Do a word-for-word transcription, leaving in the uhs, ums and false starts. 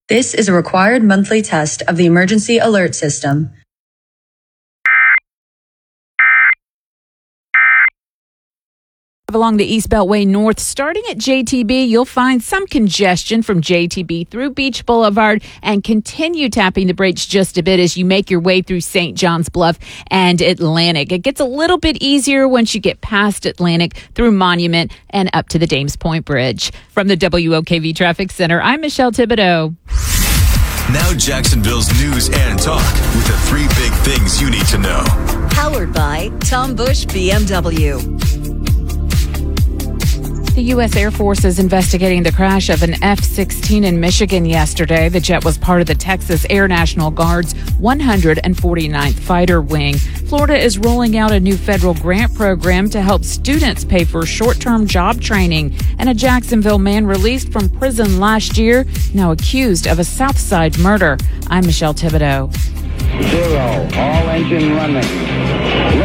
This is a required monthly test of the emergency alert system. Along the East Beltway North, starting at J T B, you'll find some congestion from J T B through Beach Boulevard and continue tapping the brakes just a bit as you make your way through Saint John's Bluff and Atlantic. It gets a little bit easier once you get past Atlantic through Monument and up to the Dames Point Bridge. From the W O K V Traffic Center, I'm Michelle Thibodeau. Now Jacksonville's news and talk with the three big things you need to know. Powered by Tom Bush B M W. The U S Air Force is investigating the crash of an F sixteen in Michigan yesterday. The jet was part of the Texas Air National Guard's one hundred forty-ninth Fighter Wing. Florida is rolling out a new federal grant program to help students pay for short-term job training. And a Jacksonville man released from prison last year, now accused of a Southside murder. I'm Michelle Thibodeau. Zero. All engine running.